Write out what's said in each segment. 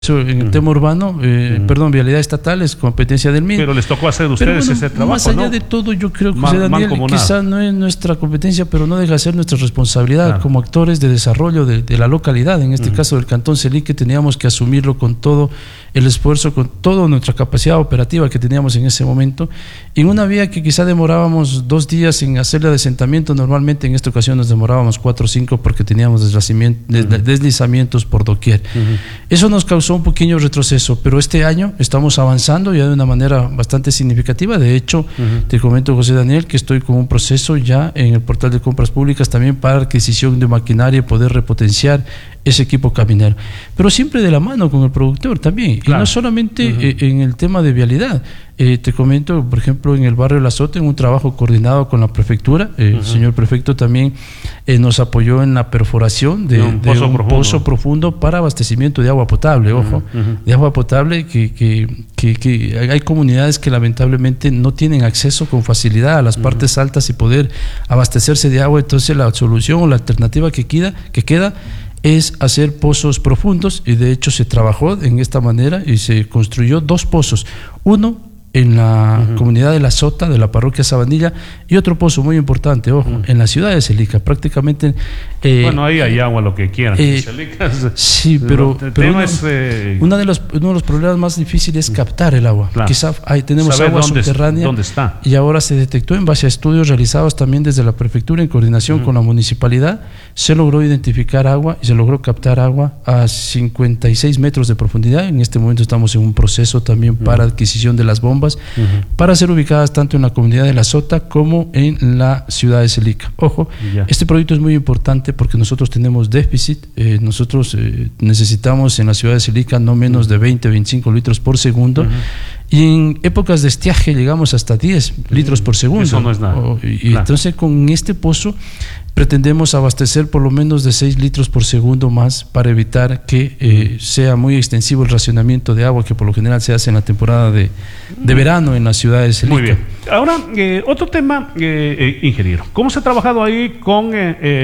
En el tema urbano, perdón, vialidad estatal es competencia del MIN. Pero les tocó hacer ustedes ese trabajo, más allá, ¿no? de todo, yo creo que José Daniel, quizá no es nuestra competencia, pero no deja de ser nuestra responsabilidad como actores de desarrollo de la localidad. En este caso del Cantón Selique, teníamos que asumirlo con todo el esfuerzo, con toda nuestra capacidad operativa que teníamos en ese momento. En una vía que quizá demorábamos 2 días en hacerle adesentamiento, normalmente en esta ocasión nos demorábamos 4 o 5 porque teníamos deslizamientos por doquier. Eso nos causó un pequeño retroceso, pero este año estamos avanzando ya de una manera bastante significativa. De hecho, te comento, José Daniel, que estoy con un proceso ya en el portal de compras públicas también para adquisición de maquinaria y poder repotenciar ese equipo caminero, pero siempre de la mano con el productor también, y no solamente en el tema de vialidad. Te comento, por ejemplo, en el barrio La Sota, en un trabajo coordinado con la prefectura, el señor prefecto también nos apoyó en la perforación de un pozo profundo para abastecimiento de agua potable, de agua potable, que hay comunidades que lamentablemente no tienen acceso con facilidad a las partes altas y poder abastecerse de agua. Entonces la solución o la alternativa que queda es hacer pozos profundos, y de hecho se trabajó en esta manera y se construyó 2 pozos, uno en la comunidad de La Sota, de la parroquia Sabanilla, y otro pozo muy importante, en la ciudad de Selica, prácticamente. Bueno, ahí hay agua lo que quieran. Sí, pero uno de los problemas más difíciles es captar el agua. Quizá ahí tenemos agua subterránea, ¿dónde está? Y ahora se detectó en base a estudios realizados también desde la prefectura en coordinación con la municipalidad, se logró identificar agua y se logró captar agua a 56 metros de profundidad. En este momento estamos en un proceso también para adquisición de las bombas para ser ubicadas tanto en la comunidad de La Sota como en la ciudad de Selica. Este proyecto es muy importante porque nosotros tenemos déficit. Nosotros necesitamos en la ciudad de Selica no menos de 20-25 litros por segundo, y en épocas de estiaje llegamos hasta 10 litros por segundo. Eso no es nada. Entonces con este pozo pretendemos abastecer por lo menos de 6 litros por segundo más para evitar que sea muy extensivo el racionamiento de agua que por lo general se hace en la temporada de verano en la ciudad de Selica. Muy bien. Ahora, otro tema, ingeniero. ¿Cómo se ha trabajado ahí con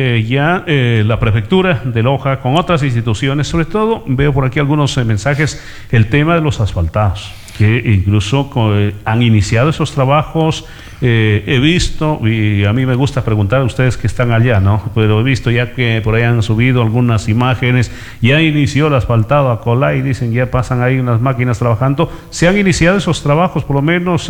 la prefectura de Loja, con otras instituciones? Sobre todo, veo por aquí algunos mensajes, el tema de los asfaltados, que incluso han iniciado esos trabajos. He visto, y a mí me gusta preguntar a ustedes que están allá, ¿no? Pero he visto ya que por ahí han subido algunas imágenes, ya inició el asfaltado a Colay, dicen ya pasan ahí unas máquinas trabajando. Se han iniciado esos trabajos, por lo menos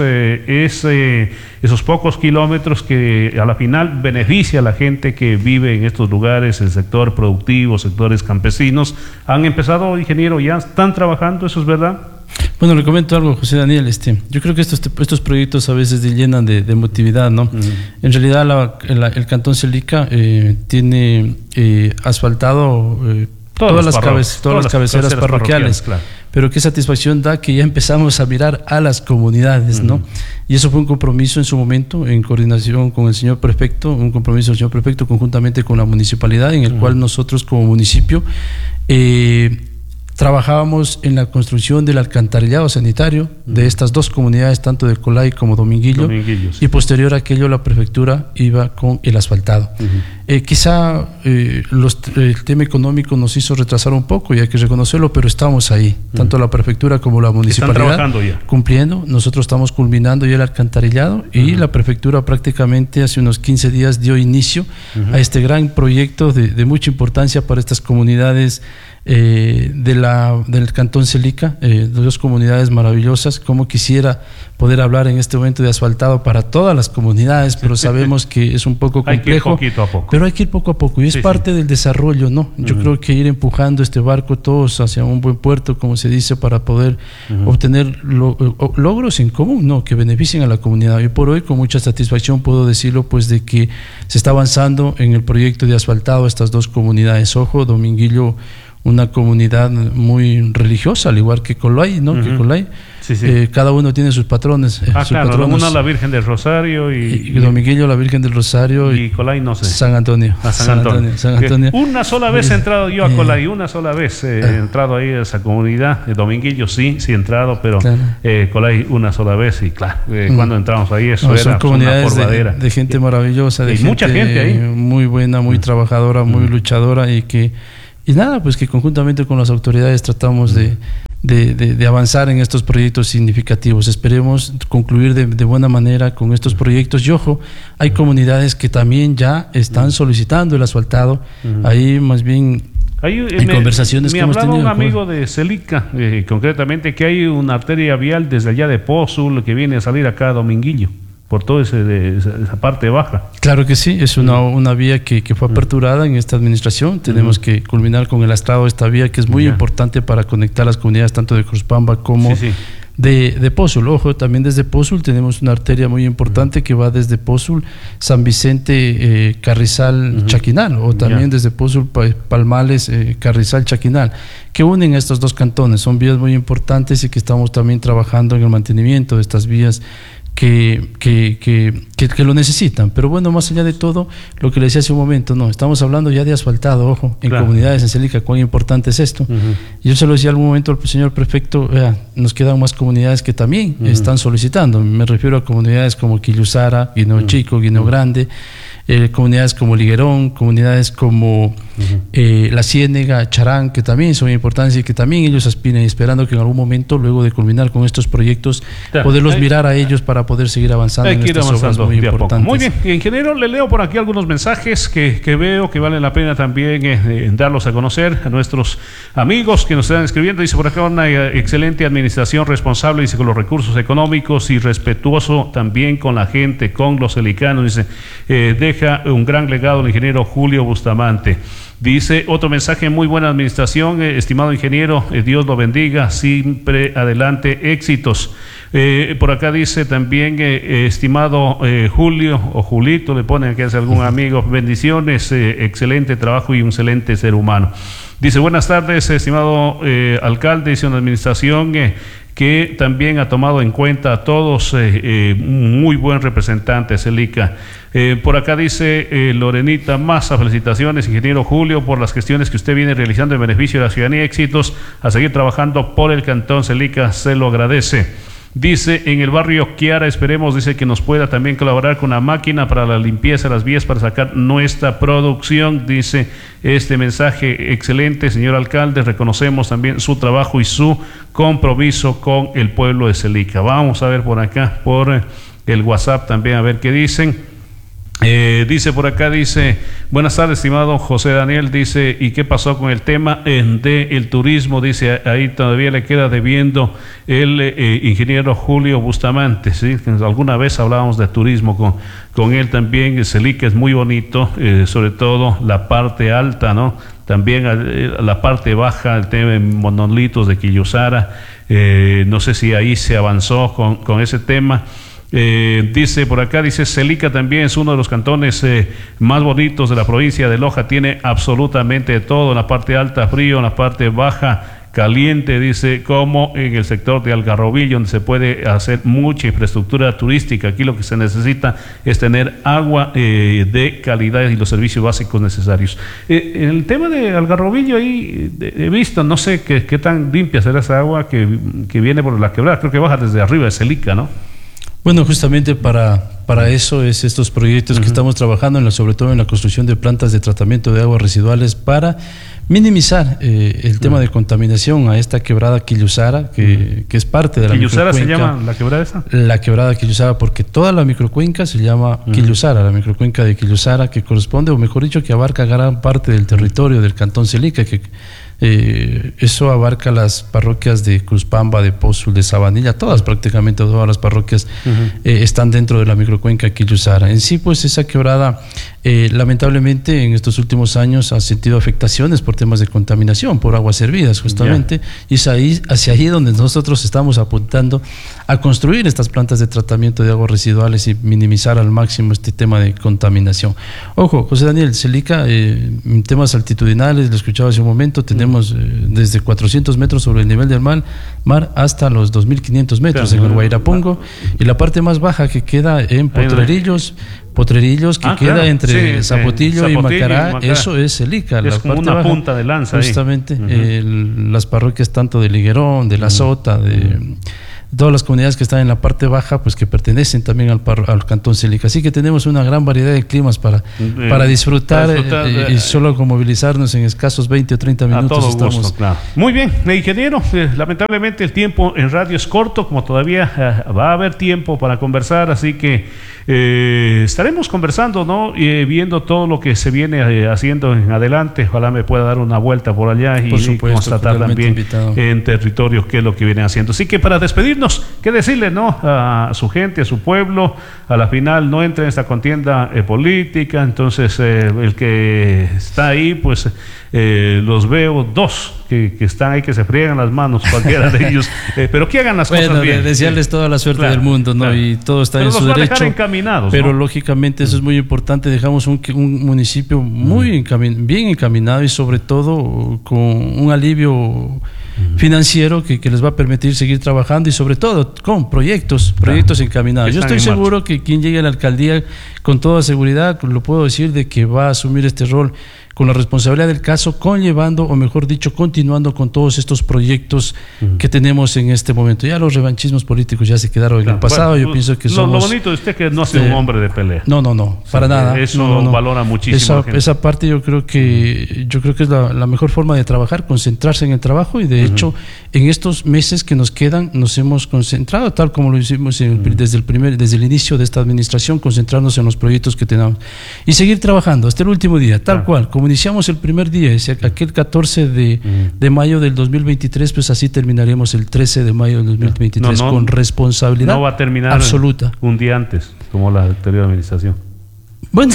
esos pocos kilómetros que a la final beneficia a la gente que vive en estos lugares, el sector productivo, sectores campesinos. ¿Han empezado, ingeniero? ¿Ya están trabajando? ¿Eso es verdad? Bueno, le comento algo, José Daniel. Yo creo que estos proyectos a veces llenan de emotividad, ¿no? En realidad el Cantón Selica tiene asfaltado todas las cabeceras parroquiales, claro. Pero qué satisfacción da que ya empezamos a mirar a las comunidades, ¿no? Y eso fue un compromiso en su momento, en coordinación con el señor prefecto, un compromiso del señor prefecto conjuntamente con la municipalidad, en el cual nosotros como municipio trabajábamos en la construcción del alcantarillado sanitario de estas 2 comunidades, tanto de Colay como Dominguillo, sí. Y posterior a aquello la prefectura iba con el asfaltado. Quizá el tema económico nos hizo retrasar un poco, y hay que reconocerlo, pero estamos ahí, tanto la prefectura como la municipalidad cumpliendo. Nosotros estamos culminando ya el alcantarillado, y la prefectura prácticamente hace unos 15 días dio inicio a este gran proyecto de mucha importancia para estas comunidades del Cantón Selica, 2 comunidades maravillosas. Como quisiera poder hablar en este momento de asfaltado para todas las comunidades, pero sabemos que es un poco complejo. Hay que ir poquito a poco. Pero hay que ir poco a poco, y es parte del desarrollo, ¿no? Yo creo que ir empujando este barco todos hacia un buen puerto, como se dice, para poder obtener logros en común, ¿no? Que beneficien a la comunidad. Y por hoy, con mucha satisfacción puedo decirlo, pues, de que se está avanzando en el proyecto de asfaltado a estas 2 comunidades. Dominguillo, una comunidad muy religiosa, al igual que Colay, ¿no? Que Colay, cada uno tiene sus patrones. Claro, una la Virgen del Rosario y Dominguillo la Virgen del Rosario y Colay, no sé. San Antonio. San Antonio. Una sola vez he entrado yo a Colay, una sola vez he entrado ahí a esa comunidad. Dominguillo sí he entrado, pero Colay una sola vez, y claro, cuando entramos ahí eso era son comunidades una porvadera de gente maravillosa, de gente, mucha gente ahí, muy buena, muy trabajadora, muy luchadora, y que Y nada, pues que conjuntamente con las autoridades tratamos de avanzar en estos proyectos significativos. Esperemos concluir de buena manera con estos proyectos. Y ojo, hay comunidades que también ya están solicitando el asfaltado. Ahí más bien en conversaciones que hemos tenido. Me hablaba un amigo de Celica, concretamente, que hay una arteria vial desde allá de Pozul que viene a salir acá a Dominguillo, por toda esa parte baja. Claro que sí, es una vía que fue aperturada en esta administración. Tenemos que culminar con el astrado de esta vía, que es muy importante para conectar las comunidades tanto de Cruzpamba como de Pozul. Ojo, también desde Pozul tenemos una arteria muy importante que va desde Pozul, San Vicente, Carrizal, Chaquinal, o también desde Pozul, Palmales, Carrizal, Chaquinal, que unen estos dos cantones. Son vías muy importantes y que estamos también trabajando en el mantenimiento de estas vías que lo necesitan. Pero bueno, más allá de todo, lo que le decía hace un momento, no, estamos hablando ya de asfaltado, ojo, en comunidades en Celica, cuán importante es esto. Yo se lo decía algún momento al señor prefecto, nos quedan más comunidades que también están solicitando. Me refiero a comunidades como Quillusara, Guineo Chico, Guineo Grande, comunidades como Liguerón, comunidades como La Ciénega, Charán, que también son importantes y que también ellos aspiran, esperando que en algún momento, luego de culminar con estos proyectos, poderlos mirar a ellos para poder seguir avanzando en estas obras muy importantes. Muy bien, ingeniero, le leo por aquí algunos mensajes que veo que vale la pena también darlos a conocer a nuestros amigos que nos están escribiendo. Dice por acá: una excelente administración responsable, dice, con los recursos económicos y respetuoso también con la gente, con los celicanos, dice, deja un gran legado el ingeniero Julio Bustamante. Dice otro mensaje: muy buena administración, estimado ingeniero, Dios lo bendiga, siempre adelante, éxitos. Por acá dice también, estimado Julio, o Julito, le ponen aquí a algún amigo, bendiciones, excelente trabajo y un excelente ser humano. Dice: buenas tardes, estimado alcalde, dice, una administración que también ha tomado en cuenta a todos, muy buen representante, Celica. Por acá dice Lorenita Maza: felicitaciones, ingeniero Julio, por las gestiones que usted viene realizando en beneficio de la ciudadanía, éxitos, a seguir trabajando por el cantón Celica, se lo agradece. Dice: en el barrio Quiara esperemos, dice, que nos pueda también colaborar con una máquina para la limpieza de las vías para sacar nuestra producción. Dice este mensaje: excelente, señor alcalde, reconocemos también su trabajo y su compromiso con el pueblo de Celica. Vamos a ver por acá, por el WhatsApp también, a ver qué dicen. Dice por acá, dice: buenas tardes, estimado José Daniel, dice, ¿y qué pasó con el tema del turismo? Dice, ahí todavía le queda debiendo el ingeniero Julio Bustamante, ¿sí? Alguna vez hablábamos de turismo con él también. Celica es muy bonito, sobre todo la parte alta, ¿no? También la parte baja, el tema de monolitos de Quillusara, no sé si ahí se avanzó con ese tema. Dice por acá, dice: Celica también es uno de los cantones más bonitos de la provincia de Loja, tiene absolutamente todo, en la parte alta frío, en la parte baja caliente, dice, como en el sector de Algarrobillo, donde se puede hacer mucha infraestructura turística. Aquí lo que se necesita es tener agua de calidad y los servicios básicos necesarios. En el tema de Algarrobillo, ahí he visto, no sé qué tan limpia será esa agua que viene por la quebrada, creo que baja desde arriba de Celica, ¿no? Bueno, justamente para eso es estos proyectos que estamos trabajando, sobre todo en la construcción de plantas de tratamiento de aguas residuales, para minimizar el tema de contaminación a esta quebrada Quillusara, que es parte de la microcuenca. ¿Quillusara se llama la quebrada esa? La quebrada Quillusara, porque toda la microcuenca se llama Quillusara, la microcuenca de Quillusara, que corresponde, o mejor dicho, que abarca gran parte del territorio del cantón Celica, que eso abarca las parroquias de Cruzpamba, de Pozul, de Sabanilla, prácticamente todas las parroquias están dentro de la microcuenca Quillusara. En sí, pues esa quebrada lamentablemente en estos últimos años ha sentido afectaciones por temas de contaminación, por aguas hervidas justamente, y es hacia ahí donde nosotros estamos apuntando a construir estas plantas de tratamiento de aguas residuales y minimizar al máximo este tema de contaminación. Ojo, José Daniel, Celica, en temas altitudinales, lo escuchaba hace un momento, tenemos desde 400 metros sobre el nivel del mar hasta los 2.500 metros en el Guairapungo, y la parte más baja que queda en Potrerillos, que queda entre Zapotillo y Macará, eso es Celica. Es como una punta de lanza. Justamente, las parroquias tanto de Liguerón, de La Sota, todas las comunidades que están en la parte baja, pues que pertenecen también al Cantón Celica. Así que tenemos una gran variedad de climas para disfrutar, y solo con movilizarnos en escasos 20 o 30 minutos. A todo gusto, claro. Muy bien, ingeniero, lamentablemente el tiempo en radio es corto, como todavía va a haber tiempo para conversar, así que estaremos conversando, ¿no? Viendo todo lo que se viene haciendo en adelante. Ojalá me pueda dar una vuelta por allá y constatar también en territorios qué es lo que vienen haciendo. Así que para despedirnos, ¿qué decirle, no? A su gente, a su pueblo, a la final no entra en esta contienda política, entonces el que está ahí, pues los veo dos que están ahí, que se friegan las manos, cualquiera de ellos, pero que hagan las cosas bien. Desearles toda la suerte del mundo, ¿no? Y todo está en su derecho. Pero ¿no? Lógicamente eso es muy importante. Dejamos un municipio muy bien encaminado y sobre todo con un alivio financiero que les va a permitir seguir trabajando y sobre todo con proyectos encaminados. Yo estoy seguro que quien llegue a la alcaldía, con toda seguridad, lo puedo decir, de que va a asumir este rol con la responsabilidad del caso, conllevando, o mejor dicho, continuando con todos estos proyectos que tenemos en este momento. Ya los revanchismos políticos ya se quedaron en el pasado. Bueno, yo pienso que somos... Lo bonito de usted es que no es un hombre de pelea. No, para nada. Eso valora muchísimo. Esa parte yo creo que es la mejor forma de trabajar, concentrarse en el trabajo, y de hecho, en estos meses que nos quedan, nos hemos concentrado, tal como lo hicimos desde el inicio de esta administración, concentrarnos en los proyectos que tenemos y seguir trabajando hasta el último día, tal cual, como iniciamos el primer día, aquel 14 de mayo del 2023, pues así terminaremos el 13 de mayo del 2023 con responsabilidad absoluta. No va a terminar un día antes, como la anterior administración. Bueno,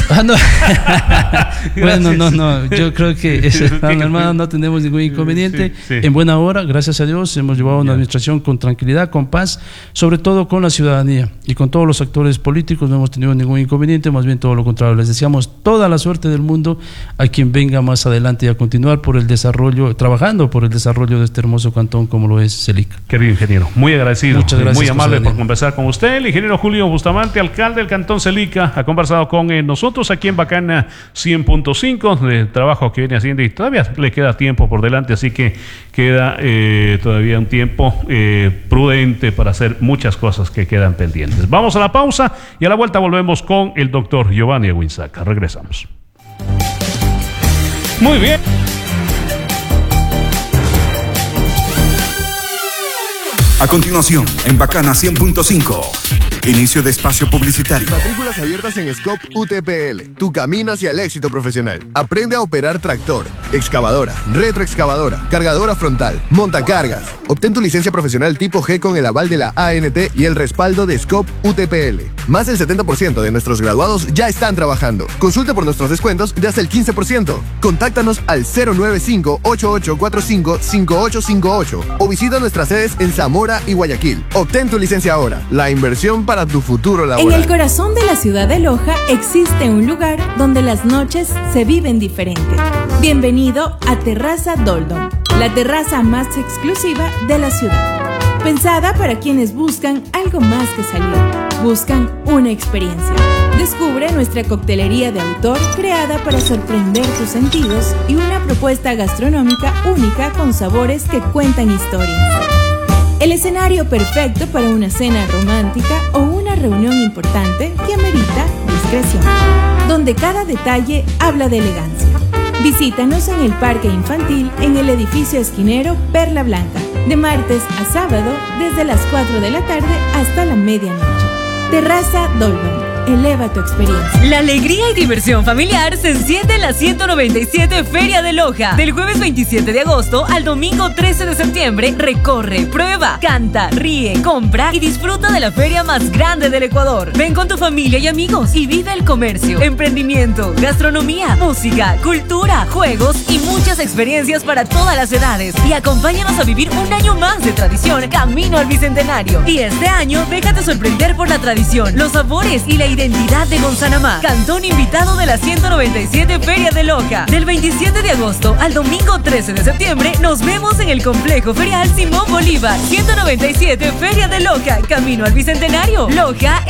no, yo creo que hermano, no tenemos ningún inconveniente. Sí. En buena hora, gracias a Dios, hemos llevado una administración con tranquilidad, con paz, sobre todo con la ciudadanía y con todos los actores políticos. No hemos tenido ningún inconveniente, más bien todo lo contrario. Les deseamos toda la suerte del mundo a quien venga más adelante y a continuar trabajando por el desarrollo de este hermoso cantón como lo es Celica. Querido ingeniero, muy agradecido. Muchas gracias, muy amable por conversar con usted. El ingeniero Julio Bustamante, alcalde del cantón Celica, ha conversado con nosotros aquí en Bacana 100.5 de trabajo que viene haciendo, y todavía le queda tiempo por delante, así que queda todavía un tiempo prudente para hacer muchas cosas que quedan pendientes. Vamos a la pausa y a la vuelta volvemos con el doctor Giovanni Aguinzaca. Regresamos. Muy bien. A continuación, en Bacana 100.5, inicio de espacio publicitario. Matrículas abiertas en Scope UTPL. Tu camino hacia el éxito profesional. Aprende a operar tractor, excavadora, retroexcavadora, cargadora frontal, montacargas. Obtén tu licencia profesional tipo G con el aval de la ANT y el respaldo de Scope UTPL. Más del 70% de nuestros graduados ya están trabajando. Consulta por nuestros descuentos de hasta el 15%. Contáctanos al 095-8845-5858 o visita nuestras sedes en Zamora y Guayaquil. Obtén tu licencia ahora. La inversión para tu futuro laboral. En el corazón de la ciudad de Loja existe un lugar donde las noches se viven diferente. Bienvenido a Terraza Doldom, la terraza más exclusiva de la ciudad. Pensada para quienes buscan algo más que salir, buscan una experiencia. Descubre nuestra coctelería de autor creada para sorprender tus sentidos y una propuesta gastronómica única con sabores que cuentan historias. El escenario perfecto para una cena romántica o una reunión importante que amerita discreción, donde cada detalle habla de elegancia. Visítanos en el Parque Infantil en el edificio esquinero Perla Blanca, de martes a sábado desde las 4 de la tarde hasta la medianoche. Terraza Dolben. Eleva tu experiencia. La alegría y diversión familiar se enciende en la 197 Feria de Loja. Del jueves 27 de agosto al domingo 13 de septiembre, recorre, prueba, canta, ríe, compra y disfruta de la feria más grande del Ecuador. Ven con tu familia y amigos y vive el comercio, emprendimiento, gastronomía, música, cultura, juegos y muchas experiencias para todas las edades. Y acompáñanos a vivir un año más de tradición camino al Bicentenario. Y este año, déjate sorprender por la tradición, los sabores y la identidad de Gonzanamá, cantón invitado de la 197 Feria de Loja. Del 27 de agosto al domingo 13 de septiembre, nos vemos en el Complejo Ferial Simón Bolívar. 197 Feria de Loja, camino al Bicentenario. Loja